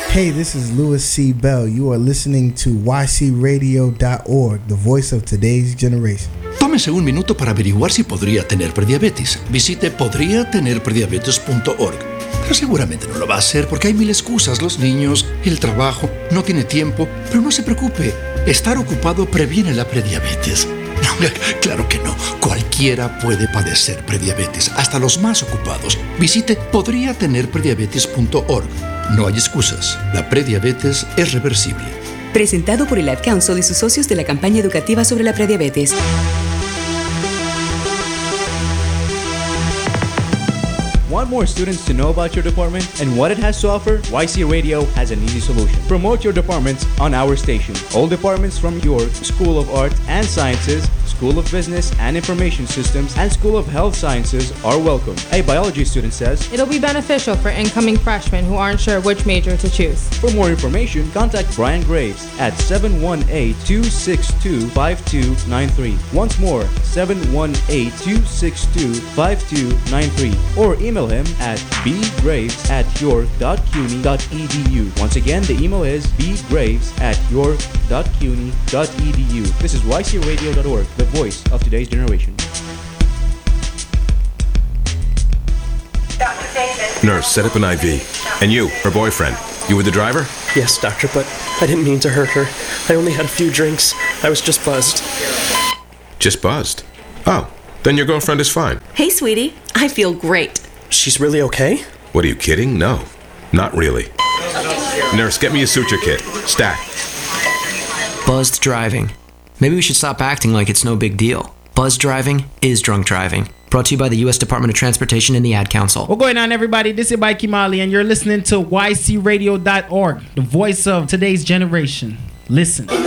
Hey, this is Louis C. Bell. You are listening to ycradio.org, the voice of today's generation. Tómese un minuto para averiguar si podría tener prediabetes. Visite podriatenerprediabetes.org. Pero seguramente no lo va a hacer porque hay mil excusas. Los niños, el trabajo, no tiene tiempo. Pero no se preocupe, estar ocupado previene la prediabetes. No, claro que no. Cualquiera puede padecer prediabetes, hasta los más ocupados. Visite podriatenerprediabetes.org. No hay excusas. La prediabetes es reversible. Presentado por el Ad Council y sus socios de la campaña educativa sobre la prediabetes. Want more students to know about your department and what it has to offer? YC Radio has an easy solution. Promote your departments on our station. All departments from York School of Art and Sciences, School of Business and Information Systems, and School of Health Sciences are welcome. A biology student says, it'll be beneficial for incoming freshmen who aren't sure which major to choose. For more information, contact Brian Graves at 718-262-5293. Once more, 718-262-5293. Or email him at bgraves@york.cuny.edu. Once again, the email is bgraves@york.cuny.edu. This is ycradio.org, the voice of today's generation. Nurse, set up an IV. And you, her boyfriend, you were the driver? Yes, doctor, but I didn't mean to hurt her. I only had a few drinks. I was just buzzed. Just buzzed? Oh, then your girlfriend is fine. Hey, sweetie. I feel great. She's really okay? What, are you kidding? No, not really. Nurse, get me a suture kit. Stat. Buzzed driving. Maybe we should stop acting like it's no big deal. Buzzed driving is drunk driving. Brought to you by the U.S. Department of Transportation and the Ad Council. What's going on, everybody? This is Mikey Molly, and you're listening to ycradio.org, the voice of today's generation. Listen.